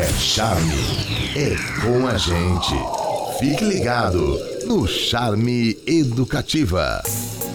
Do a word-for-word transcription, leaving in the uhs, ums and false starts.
é charme, é com a gente. Fique ligado no Charme Educativa.